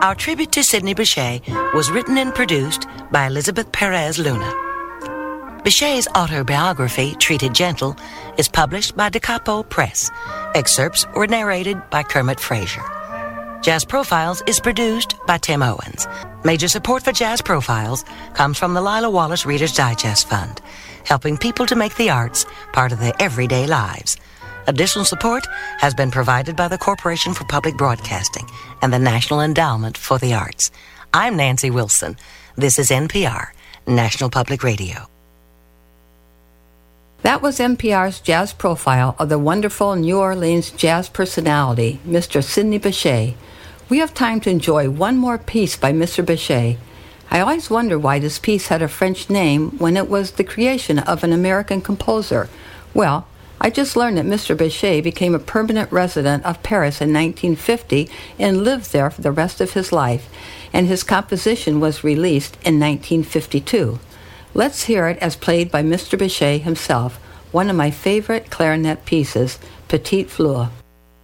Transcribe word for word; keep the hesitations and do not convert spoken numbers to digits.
Our tribute to Sidney Bechet was written and produced by Elizabeth Perez Luna. Bechet's autobiography, Treated Gentle, is published by Da Capo Press. Excerpts were narrated by Kermit Frazier. Jazz Profiles is produced by Tim Owens. Major support for Jazz Profiles comes from the Lila Wallace Reader's Digest Fund, helping people to make the arts part of their everyday lives. Additional support has been provided by the Corporation for Public Broadcasting and the National Endowment for the Arts. I'm Nancy Wilson. This is N P R, National Public Radio. That was N P R's Jazz Profile of the wonderful New Orleans jazz personality, Mister Sidney Bechet. We have time to enjoy one more piece by Mister Bechet. I always wonder why this piece had a French name when it was the creation of an American composer. Well, I just learned that Mister Bechet became a permanent resident of Paris in nineteen fifty and lived there for the rest of his life, and his composition was released in nineteen fifty-two. Let's hear it as played by Mister Bechet himself, one of my favorite clarinet pieces, Petite Fleur.